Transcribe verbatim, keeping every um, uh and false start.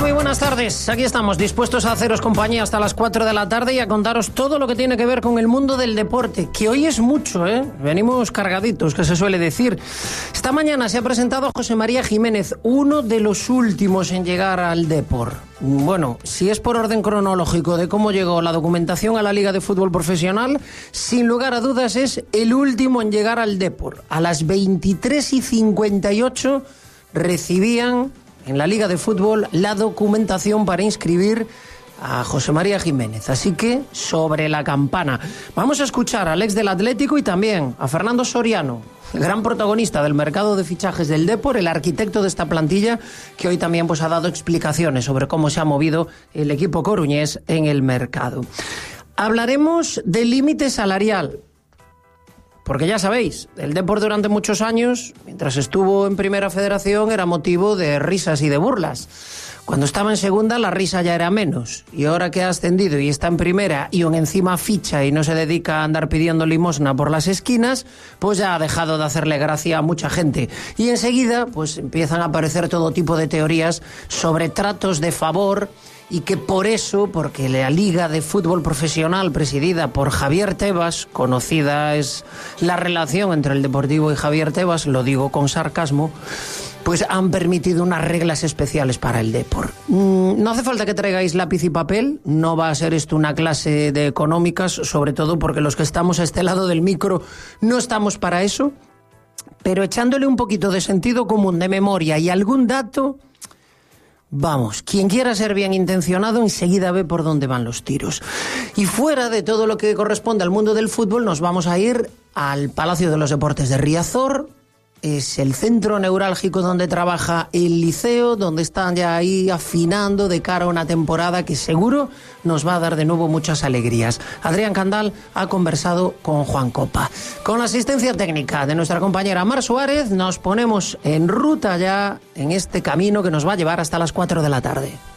Muy buenas tardes, aquí estamos dispuestos a haceros compañía hasta las cuatro de la tarde y a contaros todo lo que tiene que ver con el mundo del deporte, que hoy es mucho, ¿eh? Venimos cargaditos, que se suele decir. Esta mañana se ha presentado José María Jiménez, uno de los últimos en llegar al Depor. Bueno, si es por orden cronológico de cómo llegó la documentación a la Liga de Fútbol Profesional, sin lugar a dudas es el último en llegar al Depor. A las veintitrés y cincuenta y ocho recibían en la Liga de Fútbol la documentación para inscribir a José María Jiménez. Así que, sobre la campana. Vamos a escuchar al ex del Atlético y también a Fernando Soriano, el gran protagonista del mercado de fichajes del Depor, el arquitecto de esta plantilla, que hoy también pues, ha dado explicaciones sobre cómo se ha movido el equipo coruñés en el mercado. Hablaremos del límite salarial. Porque ya sabéis, el Depor durante muchos años, mientras estuvo en Primera Federación, era motivo de risas y de burlas. Cuando estaba en Segunda, la risa ya era menos. Y ahora que ha ascendido y está en Primera y aún encima ficha y no se dedica a andar pidiendo limosna por las esquinas, pues ya ha dejado de hacerle gracia a mucha gente. Y enseguida, pues empiezan a aparecer todo tipo de teorías sobre tratos de favor, y que por eso, porque la Liga de Fútbol Profesional presidida por Javier Tebas, conocida es la relación entre el Deportivo y Javier Tebas, lo digo con sarcasmo, pues han permitido unas reglas especiales para el Depor. No hace falta que traigáis lápiz y papel, no va a ser esto una clase de económicas, sobre todo porque los que estamos a este lado del micro no estamos para eso, pero echándole un poquito de sentido común, de memoria y algún dato. Vamos, quien quiera ser bien intencionado enseguida ve por dónde van los tiros. Y fuera de todo lo que corresponde al mundo del fútbol, nos vamos a ir al Palacio de los Deportes de Riazor. Es el centro neurálgico donde trabaja el Liceo, donde están ya ahí afinando de cara a una temporada que seguro nos va a dar de nuevo muchas alegrías. Adrián Candal ha conversado con Juan Copa. Con la asistencia técnica de nuestra compañera Mar Suárez, nos ponemos en ruta ya en este camino que nos va a llevar hasta las cuatro de la tarde.